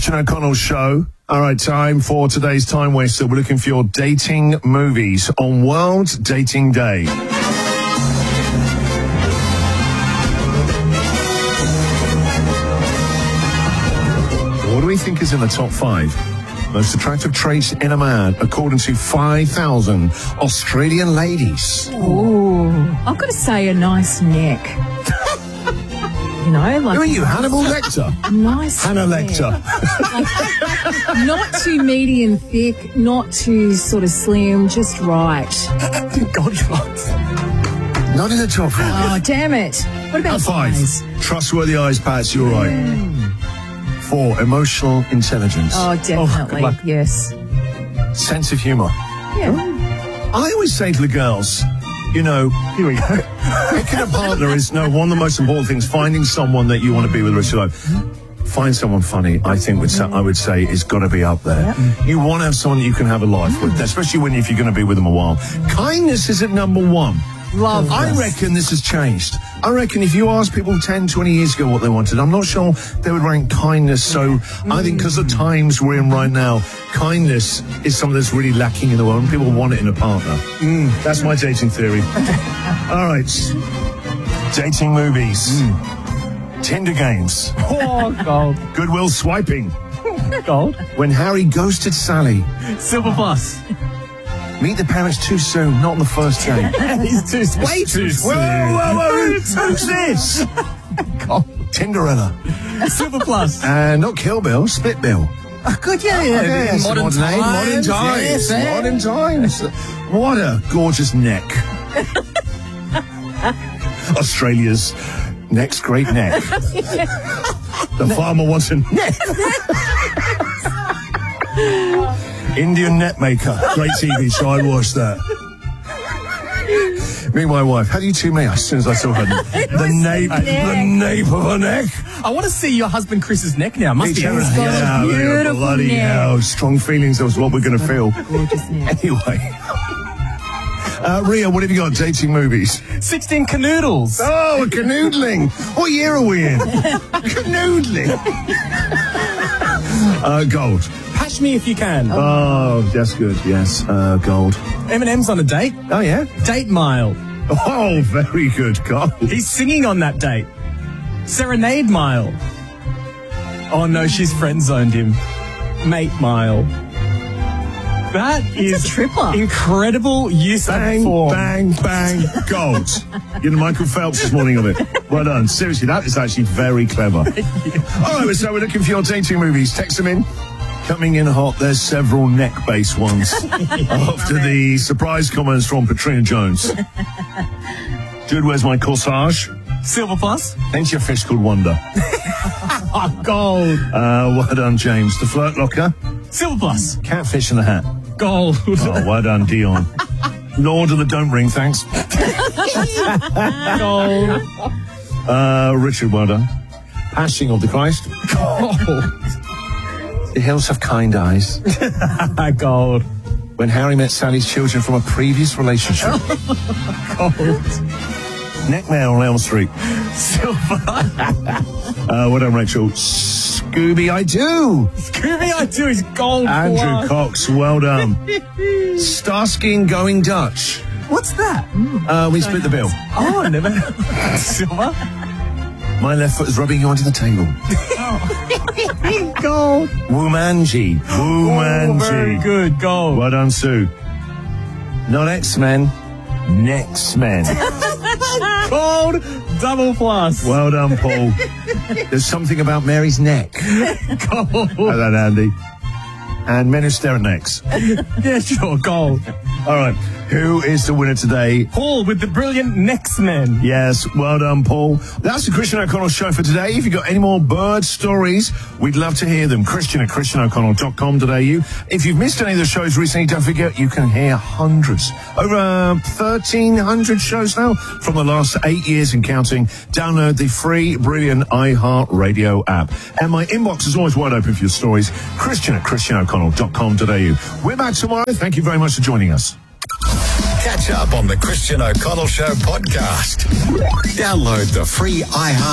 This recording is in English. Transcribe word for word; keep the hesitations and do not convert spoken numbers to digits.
Christian O'Connell Show. All right, time for today's Time Waster. We're looking for your dating movies on World Dating Day. What do we think is in the top five most attractive traits in a man, according to five thousand Australian ladies? Ooh, I've got to say a nice neck. You know, like... Who are you, Hannibal Lecter? Nice Hannah neck. Lecter. Like, not too meaty and thick, not too sort of slim, just right. God, not in the top five. Oh, damn it. What about Five. eyes? Trustworthy eyes, Pats, you're right. Mm. Four. Emotional intelligence. Oh, definitely, Oh, yes. sense of humour. Yeah. I always say to the girls, you know, here we go. Picking a partner is, no, one of the most important things. Finding someone that you want to be with the rest of your life. Find someone funny, I think, would say, I would say, is got to be up there. Yeah. You want to have someone you can have a life with, especially when if you're going to be with them a while. Kindness is at number one. Love I this. reckon this has changed. I reckon if you asked people ten, twenty years ago what they wanted, I'm not sure they would rank kindness. So I think because of the times we're in right now, kindness is something that's really lacking in the world, and people want it in a partner. Mm, that's my dating theory. All right. Dating movies. Mm. Tinder games. Oh, gold. Goodwill swiping. Gold. When Harry ghosted Sally. Silver plus. Meet the parents too soon, not on the first date. He's too soon. Way too soon. Whoa, whoa, whoa. Who's this? Tinderella. Silver plus. And not Kill Bill, Split Bill. Oh, good, yeah, yeah. Yes, modern, modern times. Modern times. Yes, eh? Modern times. What a gorgeous neck. Australia's next great neck. The farmer wants a neck. Indian net maker. Great T V show. I watched that. Me and my wife, how do you two meet? As soon as I saw her, the nape, the nape of her neck. I want to see your husband Chris's neck now. Must be Yeah, awesome. yeah, beautiful bloody neck. hell. Strong feelings, that was what we're going to feel. Gorgeous neck. Anyway. Uh, Ria, what have you got? Dating movies? sixteen canoodles. Oh, a canoodling. What year are we in? Canoodling. Uh, gold. Patch me if you can. Oh, that's good. Yes, uh, gold. Eminem's on a date. Oh, yeah? Date mile. Oh, very good. Gold. He's singing on that date. Serenade mile. Oh no, she's friend zoned him. Mate mile. That is a tripper. Incredible use Bang, of form. bang, bang. Gold. You're the Michael Phelps this morning of it. Well done. Seriously, that is actually very clever. All right, so we're looking for your dating movies. Text them in. Coming in hot, there's several neck-based ones. After the surprise comments from Katrina Jones. Dude, where's my corsage? Silver plus. Ain't your fish called Wonder? Oh, gold. Uh, well done, James. The Flirt Locker. Silver plus. Catfish in the Hat. Gold. Oh, well done, Dion. Lord of the Don't Ring, thanks. Gold. Uh, Richard, well done. Passing of the Christ. Gold. The Hills Have Kind Eyes. Gold. When Harry met Sally's children from a previous relationship. Gold. Neck Mail on Elm Street. Silver. Uh, well done, Rachel. Scooby I Do. Scooby I do is gold. Andrew plus. Cox, well done. Starsky Going Dutch. What's that? Uh, we split the bill. Oh, never. Silver. My left foot is rubbing you onto the table. Gold. Wumanji. Wumanji. Oh, very good. Gold. Well done, Sue. Not X-Men. Next-Men. Gold. Double plus. Well done, Paul. There's something about Mary's neck. Gold. Well done, Andy. And men who stare at necks. Yeah, sure. Gold. All right. Who is the winner today? Paul with the brilliant Next Men. Yes, well done, Paul. That's the Christian O'Connell Show for today. If you've got any more bird stories, we'd love to hear them. Christian at christian o'connell dot com dot a u. If you've missed any of the shows recently, don't forget you can hear hundreds, over uh, thirteen hundred shows now from the last eight years and counting. Download the free, brilliant iHeartRadio app. And my inbox is always wide open for your stories. Christian at christian o'connell dot com dot a u. We're back tomorrow. Thank you very much for joining us. Catch up on the Christian O'Connell Show podcast. Download the free iHeart